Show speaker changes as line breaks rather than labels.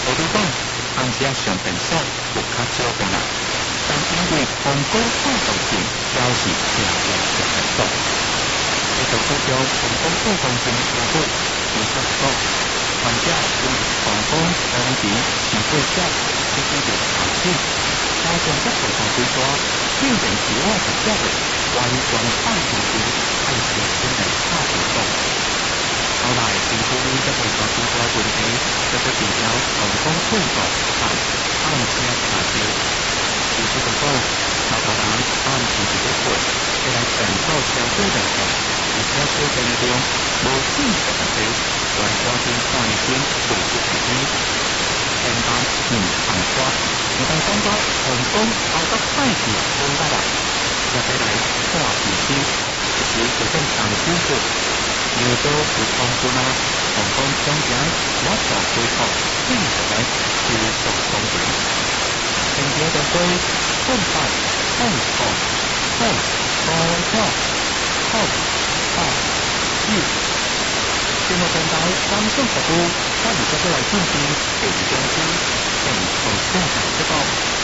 好比讲，按遮上便所有较少个人，但因为防火化动性，表示正常上便所。继续注重防火化动性效果，如说讲，患者因为防火长期上过少，必须着查检，加上接触大最大，变成自我实际的完全放进去，爱小心的拍手动。后来，政府呢则会大最大问题，就是治疗防火控制和按车查照。意思就讲，头头人按平时咧做，会来检讨车子状况，而且小便中无正常的地，来抓紧担心维护自己。千万唔通抓，唔通讲到防风后到歹事无得啦，也得来看医生，一时就变重手术。要做有防护啊，防风中间我做恢复，正常的持续工程。前期就对控制、控制、控、高效、控、控、制。节目平台观众服务，参与这个来进行，给公司更从现场直播。